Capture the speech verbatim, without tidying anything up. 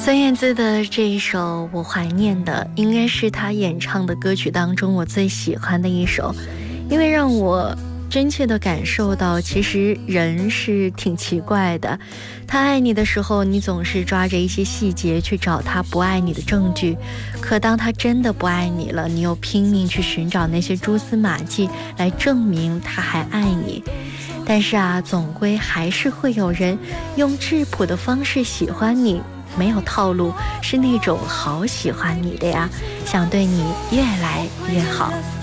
孙燕姿的这一首我怀念的，应该是她演唱的歌曲当中我最喜欢的一首，因为让我真切地感受到其实人是挺奇怪的，他爱你的时候，你总是抓着一些细节去找他不爱你的证据，可当他真的不爱你了，你又拼命去寻找那些蛛丝马迹来证明他还爱你。但是啊，总归还是会有人用质朴的方式喜欢你，没有套路，是那种好喜欢你的呀，想对你越来越好。